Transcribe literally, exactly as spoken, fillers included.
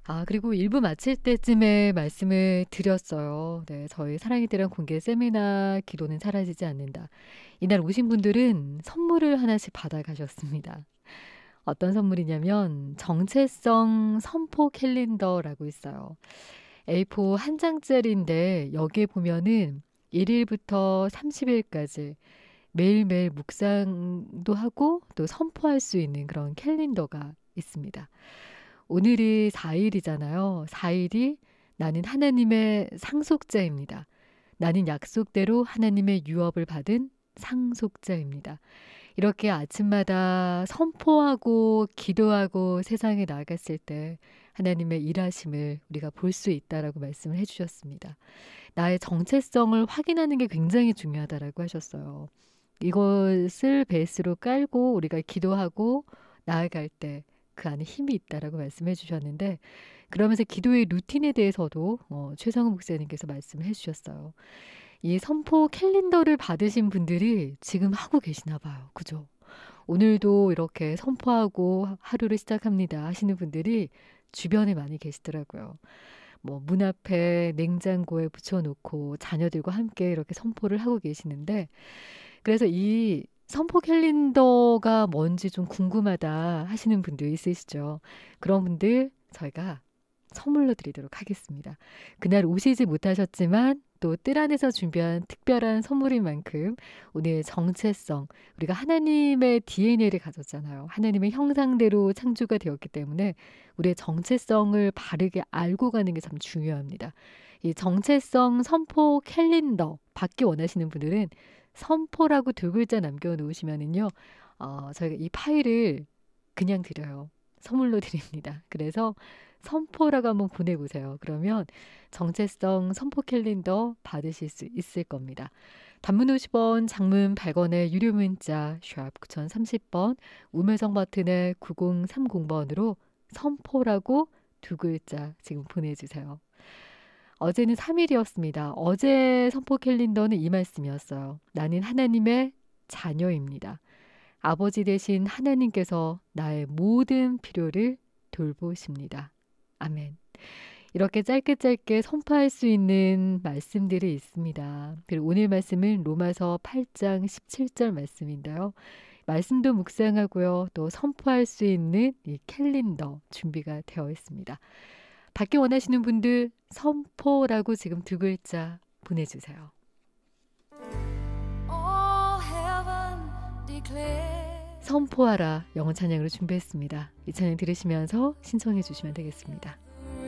아 그리고 일 부 마칠 때쯤에 말씀을 드렸어요. 네. 저희 사랑에 대한 공개 세미나 기도는 사라지지 않는다. 이날 오신 분들은 선물을 하나씩 받아 가셨습니다. 어떤 선물이냐면 정체성 선포 캘린더라고 있어요. 에이 사 한 장짜리인데 여기에 보면은 일 일부터 삼십 일까지 매일매일 묵상도 하고 또 선포할 수 있는 그런 캘린더가 있습니다. 오늘이 사 일이잖아요. 사 일이 나는 하나님의 상속자입니다. 나는 약속대로 하나님의 유업을 받은 상속자입니다. 이렇게 아침마다 선포하고 기도하고 세상에 나갔을 때 하나님의 일하심을 우리가 볼 수 있다라고 말씀을 해주셨습니다. 나의 정체성을 확인하는 게 굉장히 중요하다라고 하셨어요. 이것을 베이스로 깔고 우리가 기도하고 나아갈 때 그 안에 힘이 있다라고 말씀해 주셨는데 그러면서 기도의 루틴에 대해서도 어, 최성훈 목사님께서 말씀을 해주셨어요. 이 선포 캘린더를 받으신 분들이 지금 하고 계시나 봐요. 그죠? 오늘도 이렇게 선포하고 하루를 시작합니다 하시는 분들이 주변에 많이 계시더라고요. 뭐 문 앞에 냉장고에 붙여놓고 자녀들과 함께 이렇게 선포를 하고 계시는데 그래서 이 선포 캘린더가 뭔지 좀 궁금하다 하시는 분들 있으시죠. 그런 분들 저희가 선물로 드리도록 하겠습니다. 그날 오시지 못하셨지만 또 뜰 안에서 준비한 특별한 선물인 만큼 오늘 정체성, 우리가 하나님의 디엔에이를 가졌잖아요. 하나님의 형상대로 창조가 되었기 때문에 우리의 정체성을 바르게 알고 가는 게 참 중요합니다. 이 정체성 선포 캘린더 받기 원하시는 분들은 선포라고 두 글자 남겨놓으시면은요, 어, 저희가 이 파일을 그냥 드려요. 선물로 드립니다. 그래서 선포라고 한번 보내보세요. 그러면 정체성 선포 캘린더 받으실 수 있을 겁니다. 단문 오십 원, 장문 백 원의 유료 문자 샵 구공삼십 번, 우물성 버튼의 구공삼공 번으로 선포라고 두 글자 지금 보내주세요. 어제는 삼 일이었습니다. 어제 선포 캘린더는 이 말씀이었어요. 나는 하나님의 자녀입니다. 아버지 되신 하나님께서 나의 모든 필요를 돌보십니다. 아멘. 이렇게 짧게 짧게 선포할 수 있는 말씀들이 있습니다. 그리고 오늘 말씀은 로마서 팔 장 십칠 절 말씀인데요. 말씀도 묵상하고요. 또 선포할 수 있는 이 캘린더 준비가 되어 있습니다. 받기 원하시는 분들 선포라고 지금 두 글자 보내주세요. 선포하라 영어 찬양으로 준비했습니다. 이 찬양 들으시면서 신청해 주시면 되겠습니다.